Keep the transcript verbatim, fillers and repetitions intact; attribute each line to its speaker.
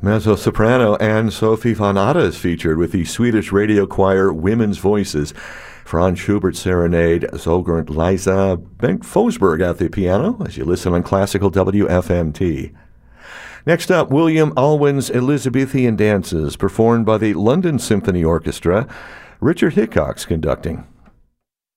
Speaker 1: Mezzo-soprano Anne-Sophie von Atta is featured with the Swedish radio choir Women's Voices. Franz Schubert Serenade, Zolgrant Liza, Bengt Fosberg at the piano as you listen on Classical W F M T. Next up, William Alwyn's Elizabethan Dances, performed by the London Symphony Orchestra. Richard Hickox conducting.